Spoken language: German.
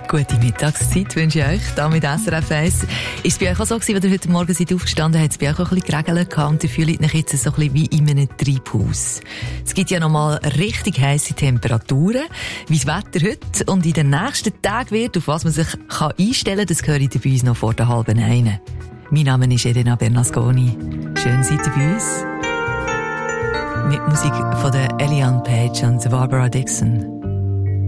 Gute Mittagszeit wünsche ich euch, hier mit SRF 1. Ist es bei euch auch so gewesen, als ihr heute Morgen seid aufgestanden, hat es bei euch auch ein bisschen geregelt und ihr fühlt euch jetzt so ein bisschen wie in einem Treibhaus. Es gibt ja nochmal richtig heisse Temperaturen. Wie das Wetter heute und in den nächsten Tagen wird, auf was man sich einstellen kann, das höre ich bei uns noch vor der 12:30. Mein Name ist Elena Bernasconi. Schön seid ihr bei uns. Mit Musik von der Eliane Page und Barbara Dixon.